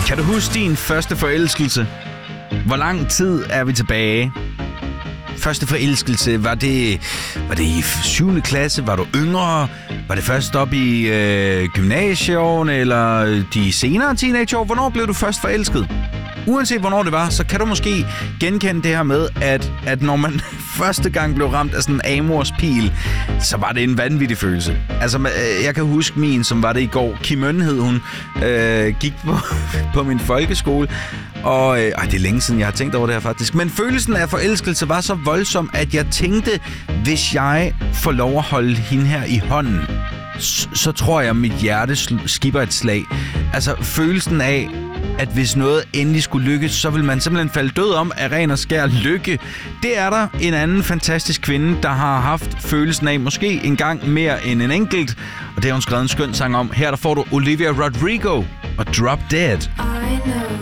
Kan du huske din første forelskelse? Hvor lang tid er vi tilbage? Første forelskelse, var det i 7. klasse? Var du yngre? Var det først op i gymnasieårene eller de senere teenageår? Hvornår blev du først forelsket? Uanset hvornår det var, så kan du måske genkende det her med, at når man første gang blev ramt af sådan en amors pil, så var det en vanvittig følelse. Altså, jeg kan huske min, som var det i går. Kim Ønne hed hun. Gik på min folkeskole. Og det er længe siden, jeg har tænkt over det her faktisk. Men følelsen af forelskelse var så voldsom, at jeg tænkte, hvis jeg får lov at holde hende her i hånden, så tror jeg, at mit hjerte skipper et slag. Altså, følelsen af, at hvis noget endelig skulle lykkes, så vil man simpelthen falde død om af ren og skær lykke. Det er der en anden fantastisk kvinde, der har haft følelsen af, måske en gang mere end en enkelt. Og det har hun skrevet en skøn sang om. Her der får du Olivia Rodrigo og Drop Dead.